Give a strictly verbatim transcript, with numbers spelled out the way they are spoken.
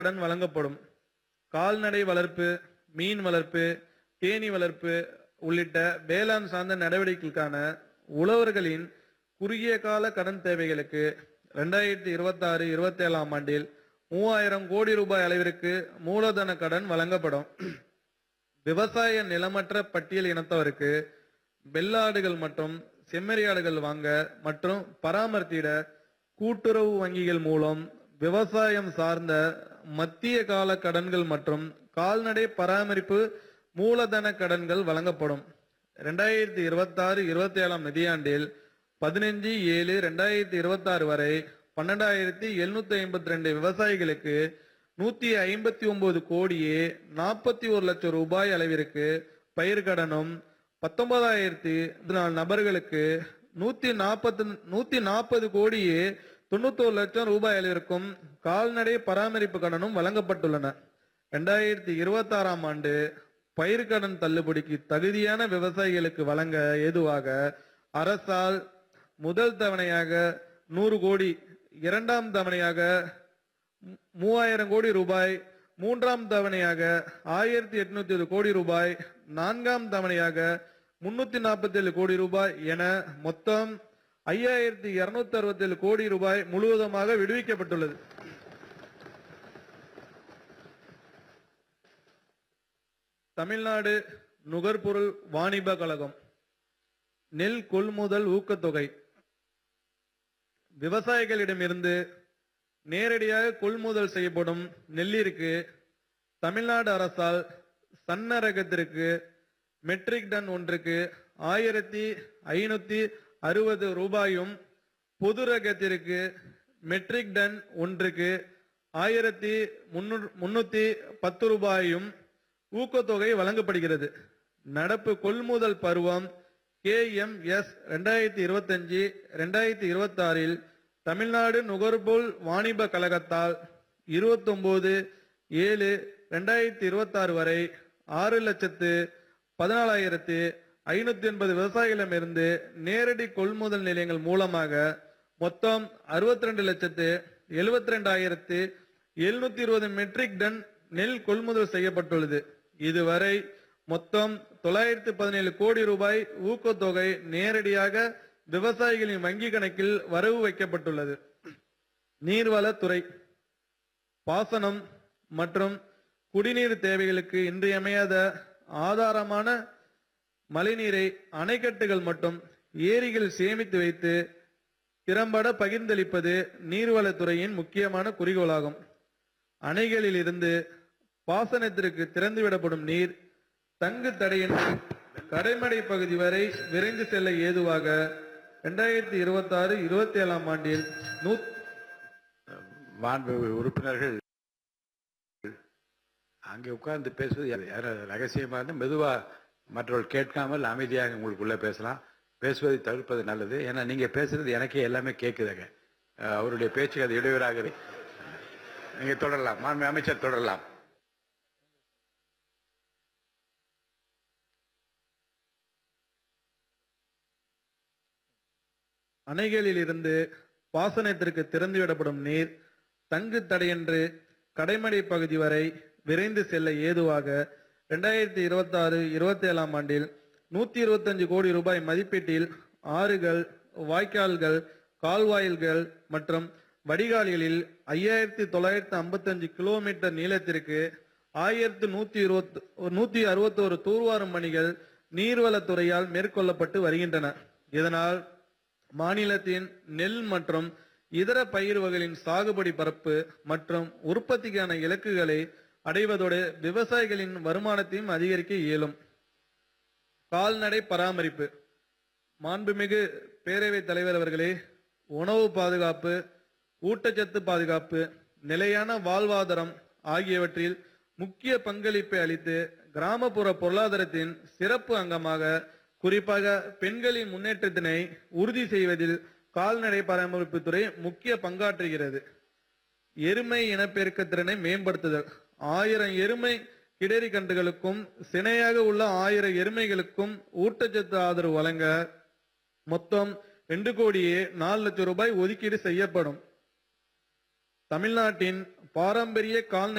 கடன் வழங்கப்படும். கால்நடை வளர்ப்பு, மீன் வளர்ப்பு, தேனீ வளர்ப்பு உள்ளிட்ட வேளாண் சார்ந்த நடவடிக்கைகளுக்கான உழவர்களின் குறுகிய கால கடன் தேவைகளுக்கு இரண்டாயிரத்தி இருபத்தி ஆறு இருபத்தி ஏழாம் ஆண்டில் மூவாயிரம் கோடி ரூபாய் அளவிற்கு மூலதன கடன் வழங்கப்படும். விவசாய நிலமற்ற பட்டியல் இனத்தவருக்கு வெள்ளாடுகள் மற்றும் செம்மறியாடுகள் வாங்க மற்றும் பராமரித்திட கூட்டுறவு வங்கிகள் மூலம் விவசாயம் சார்ந்த மத்திய கால கடன்கள் மற்றும் கால்நடை பராமரிப்பு மூலதன கடன்கள் வழங்கப்படும். இரண்டாயிரத்தி இருபத்தி ஆறு இருபத்தி ஏழாம் நிதியாண்டில் பதினஞ்சு ஏழு இரண்டாயிரத்தி இருபத்தி ஆறு வரை பன்னெண்டாயிரத்தி எழுநூத்தி ஐம்பத்தி ரெண்டு விவசாயிகளுக்கு நூத்தி ஐம்பத்தி ஒன்பது கோடியே நாற்பத்தி ஒரு லட்சம் ரூபாய் அளவிற்கு பயிர் கடனும் பத்தொன்பதாயிரத்தி நாலு நபர்களுக்கு நூத்தி நாற்பத்தி நூத்தி நாற்பது கோடியே தொண்ணூத்தி ஒரு லட்சம் ரூபாய் அளவிற்கும் கால்நடை பராமரிப்பு கடனும் வழங்கப்பட்டுள்ளன. இரண்டாயிரத்தி இருபத்தி ஆறாம் ஆண்டு பயிர் கடன் தள்ளுபடிக்கு தகுதியான விவசாயிகளுக்கு வழங்க ஏதுவாக அரசால் முதல் தவணையாக நூறு கோடி, இரண்டாம் தவணையாக மூவாயிரம் கோடி ரூபாய், மூன்றாம் தவணையாக ஆயிரத்தி எட்நூத்தி ஏழு கோடி ரூபாய், நான்காம் தவணையாக முன்னூத்தி நாற்பத்தி ஏழு கோடி ரூபாய் என மொத்தம் ஐயாயிரத்தி இருநூத்தி அறுபத்தி ஏழு கோடி ரூபாய் முழுவதுமாக விடுவிக்கப்பட்டுள்ளது. தமிழ்நாடு நுகர்பொருள் வாணிப கழகம் நெல் கொள்முதல் ஊக்கத்தொகை விவசாயிகளிடமிருந்து நேரடியாக கொள்முதல் செய்யப்படும் நெல்லிற்கு தமிழ்நாடு அரசால் சன்ன ரகத்திற்கு மெட்ரிக் டன் ஒன்றுக்கு ஆயிரத்தி ஐநூத்தி அறுபது ரூபாயும், பொது ரகத்திற்கு மெட்ரிக் டன் ஒன்றுக்கு ஆயிரத்தி முன்னூத்தி பத்து ரூபாயும் ஊக்கத்தொகை வழங்கப்படுகிறது. நடப்பு கொள்முதல் பருவம் கே எம் எஸ் இரண்டாயிரத்தி இருபத்தி அஞ்சு இரண்டாயிரத்தி இருபத்தி ஆறில் தமிழ்நாடு நுகர்பொருள் வாணிப கழகத்தால் இருபத்தி ஒன்பது ஏழு இரண்டாயிரத்தி இருபத்தி ஆறு வரை ஆறு லட்சத்து பதினாலாயிரத்து ஐநூத்தி எண்பது விவசாயிகளிடமிருந்து நேரடி கொள்முதல் நிலையங்கள் மூலமாக மொத்தம் அறுபத்தி ரெண்டு லட்சத்து எழுபத்தி ரெண்டாயிரத்து எழுநூத்தி இருபது மெட்ரிக் டன் நெல் கொள்முதல் செய்யப்பட்டுள்ளது. இதுவரை மொத்தம் தொள்ளாயிரத்தி பதினேழு கோடி ரூபாய் ஊக்கத்தொகை நேரடியாக விவசாயிகளின் வங்கி கணக்கில் வரவு வைக்கப்பட்டுள்ளது. நீர்வளத்துறை பாசனம் மற்றும் குடிநீர் தேவைகளுக்கு இன்றியமையாத ஆதாரமான மழைநீரை அணைக்கட்டுகள் மற்றும் ஏரிகள் சேமித்து வைத்து திறம்பட பகிர்ந்தளிப்பது நீர்வளத்துறையின் முக்கியமான குறிக்கோளாகும். அணைகளில் இருந்து பாசனத்திற்கு திறந்துவிடப்படும் நீர் தங்கு தடையின்றி கடைமடை பகுதி வரை விரைந்து செல்ல ஏதுவாக இரண்டாயிரத்தி இருபத்தி ஆறு இருபத்தி ஏழாம் ஆண்டில் மாண்பு உறுப்பினர்கள் அங்கே உட்கார்ந்து பேசுவது ரகசியமாக மெதுவா மற்றவர்கள் கேட்காமல் அமைதியாக உங்களுக்குள்ள பேசலாம். பேசுவதை தவிர்ப்பது நல்லது. ஏன்னா நீங்க பேசுறது எனக்கே எல்லாமே கேட்குதுங்க. அவருடைய பேச்சுக்கு அது இடையூறாக நீங்க தொடரலாம். மாண்பு அமைச்சர் தொடரலாம். அணைகளில் இருந்து பாசனத்திற்கு திறந்துவிடப்படும் நீர் தங்கு தடையின்றி கடைமடை பகுதி வரை விரைந்து செல்ல ஏதுவாக இரண்டாயிரத்தி இருபத்தி ஆறு இருபத்தி ஏழாம் ஆண்டில் நூத்தி இருபத்தி அஞ்சு கோடி ரூபாய் மதிப்பீட்டில் ஆறுகள், வாய்க்கால்கள், கால்வாயில்கள் மற்றும் வடிகால்களில் ஐயாயிரத்தி தொள்ளாயிரத்தி ஐம்பத்தி அஞ்சு கிலோமீட்டர் நீளத்திற்கு ஆயிரத்தி நூத்தி இருபத்தி நூத்தி அறுபத்தி ஒரு தூர்வாரும் பணிகள் நீர்வளத்துறையால் மேற்கொள்ளப்பட்டு வருகின்றன. இதனால் மாநிலத்தின் நெல் மற்றும் இதர பயிர் வகைகளின் சாகுபடி பரப்பு மற்றும் உற்பத்திக்கான இலக்குகளை அடைவதோடு விவசாயிகளின் வருமானத்தையும் அதிகரிக்க இயலும். கால்நடை பராமரிப்பு மாண்புமிகு பேரவைத் தலைவர் அவர்களே, உணவு பாதுகாப்பு, ஊட்டச்சத்து பாதுகாப்பு, நிலையான வாழ்வாதாரம் ஆகியவற்றில் முக்கிய பங்களிப்பை அளித்து கிராமப்புற பொருளாதாரத்தின் சிறப்பு அங்கமாக குறிப்பாக பெண்களின் முன்னேற்றத்தினை உறுதி செய்வதில் கால்நடை பராமரிப்பு துறை முக்கிய பங்காற்றுகிறது. எருமை இனப்பெருக்க திறனை மேம்படுத்துதல் ஆயிரம் எருமை கிடரி கன்றுகளுக்கும் சினையாக உள்ள ஆயிரம் எருமைகளுக்கும் ஊட்டச்சத்து ஆதரவு வழங்க மொத்தம் ரெண்டு கோடியே நாலு லட்சம் ரூபாய் ஒதுக்கீடு செய்யப்படும். தமிழ்நாட்டின் பாரம்பரிய கால்நடை